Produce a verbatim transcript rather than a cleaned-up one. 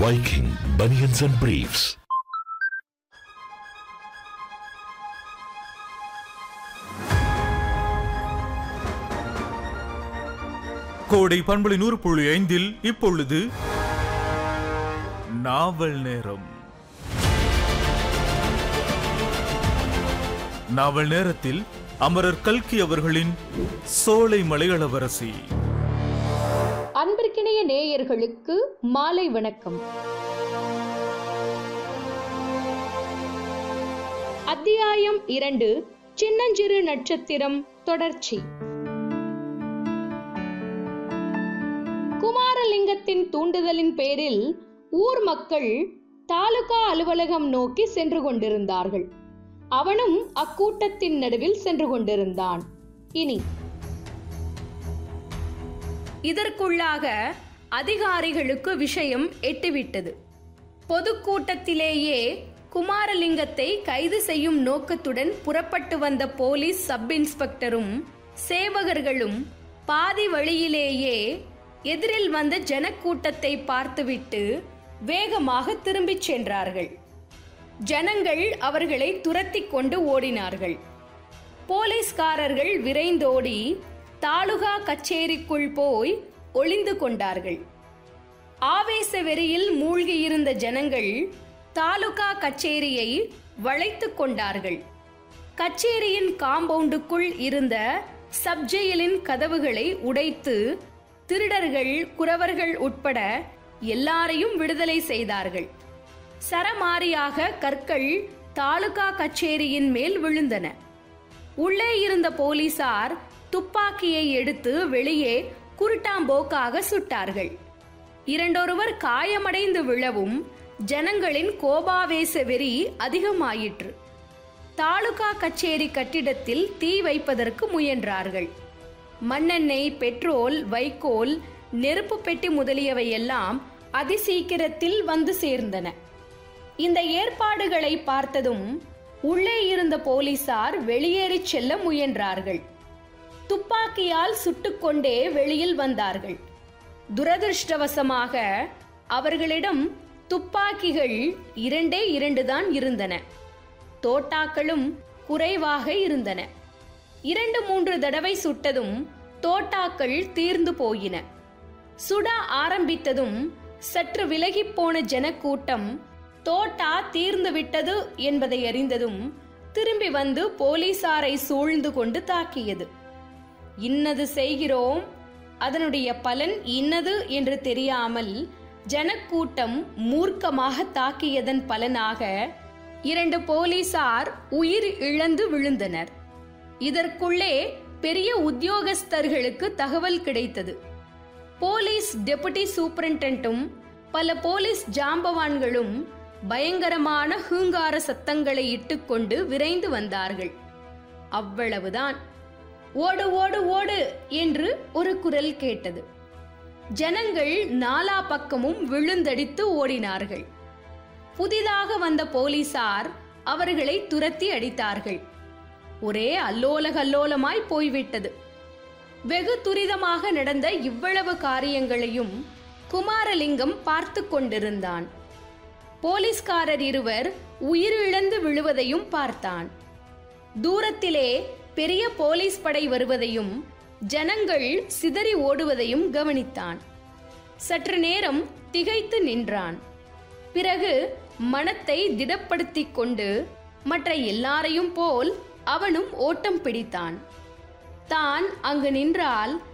Viking Bunions and Briefs. கோடை பண்பலை நூறு புள்ளி ஐந்தில் இப்பொழுது நாவல் நேரம். நாவல் நேரத்தில் அமரர் கல்கி அவர்களின் சோலை மலையளவரசி. அன்பிற்கிணைய நேயர்களுக்கு மாலை வணக்கம். அத்தியாயம் இரண்டு, சின்னஞ்சிறு நட்சத்திரம் தொடர்ச்சி. குமாரலிங்கத்தின் தூண்டுதலின் பேரில் ஊர் மக்கள் தாலுகா அலுவலகம் நோக்கி சென்று கொண்டிருந்தார்கள். அவனும் அக்கூட்டத்தின் நடுவில் சென்று கொண்டிருந்தான். இனி இதற்குள்ளாக அதிகாரிகளுக்கு விஷயம் எட்டிவிட்டது. பொதுக்கூட்டத்திலேயே குமாரலிங்கத்தை கைது செய்யும் நோக்கத்துடன் புறப்பட்டு வந்த போலீஸ் சப் இன்ஸ்பெக்டரும் சேவகர்களும் பாதி வழியிலேயே எதிரில் வந்த ஜனக்கூட்டத்தை பார்த்துவிட்டு வேகமாக திரும்பிச் சென்றார்கள். ஜனங்கள் அவர்களை துரத்தி கொண்டு ஓடினார்கள். போலீஸ்காரர்கள் விரைந்தோடி தாலுகா கச்சேரிக்குள் போய் ஒளிந்து கொண்டார்கள். ஆவேச வெறியில் மூழ்கியிருந்த ஜனங்கள் தாலுகா கச்சேரியை வளைத்து கொண்டார்கள். கச்சேரியின் காம்பவுண்டுக்குள் இருந்த சப்ஜெயிலின் கதவுகளை உடைத்து திருடர்கள், குறவர்கள் உட்பட எல்லாரையும் விடுதலை செய்தார்கள். சரமாரியாக கற்கள் தாலுகா கச்சேரியின் மேல் விழுந்தன. உள்ளே இருந்த போலீசார் துப்பாக்கியை எடுத்து வெளியே குருட்டாம்போக்காக சுட்டார்கள். இரண்டொருவர் காயமடைந்து விழவும் ஜனங்களின் கோபாவேச வெறி அதிகமாயிற்று. தாலுகா கச்சேரி கட்டிடத்தில் தீ வைப்பதற்கு முயன்றார்கள். மண்ணெண்ணெய், பெட்ரோல், வைக்கோல், நெருப்பு பெட்டி முதலியவை எல்லாம் அதிசீக்கிரத்தில் வந்து சேர்ந்தன. இந்த ஏற்பாடுகளை பார்த்ததும் உள்ளே இருந்த போலீசார் வெளியேறி செல்ல முயன்றார்கள். துப்பாக்கியால் சுட்டுக்கொண்டே வெளியில் வந்தார்கள். துரதிருஷ்டவசமாக அவர்களிடம் துப்பாக்கிகள் இரண்டே இரண்டு தான் இருந்தன. தோட்டாக்களும் குறைவாக இருந்தன. இரண்டு மூன்று தடவை சுட்டதும் தோட்டாக்கள் தீர்ந்து போயின. சுட ஆரம்பித்ததும் சற்று விலகி போன ஜனக்கூட்டம் தோட்டா தீர்ந்து விட்டது என்பதை அறிந்ததும் திரும்பி வந்து போலீசாரை சூழ்ந்து கொண்டு தாக்கியது. இன்னது செய்கிறோம், அதனுடைய பலன் இன்னது என்று தெரியாமல் ஜனக்கூட்டம் மூர்க்கமாக தாக்கியதன் பலனாக இரண்டு போலீசார் உயிர் இழந்து விழுந்தனர். இதற்குள்ளே பெரிய உத்தியோகஸ்தர்களுக்கு தகவல் கிடைத்தது. போலீஸ் டெபுட்டி சூப்பரிண்டென்டும் பல போலீஸ் ஜாம்பவான்களும் பயங்கரமான ஹூங்கார சத்தங்களை இட்டுக்கொண்டு விரைந்து வந்தார்கள். அவ்வளவுதான். ஓடு ஓடு ஓடு என்று ஒரு குரல் கேட்டது. ஜனங்கள் நாலா பக்கமும் விழுந்தடித்து ஓடினார்கள். புதிதாக வந்த போலீசார் அவர்களை துரத்தி அடித்தார்கள். ஒரே அல்லோல கல்லோலமாய் போய்விட்டது. வெகு துரிதமாக நடந்த இவ்வளவு காரியங்களையும் குமாரலிங்கம் பார்த்து கொண்டிருந்தான். போலீஸ்காரர் இருவர் உயிரிழந்து விழுவதையும் பார்த்தான். தூரத்திலே பெரிய போலீஸ் படை வருவதையும் ஜனங்கள் சிதறி ஓடுவதையும் கவனித்தான். சற்று நேரம் திகைத்து நின்றான். பிறகு மனத்தை திடப்படுத்திக் கொண்டு மற்ற எல்லாரையும் போல் அவனும் ஓட்டம் பிடித்தான். தான் அங்கு நின்றால்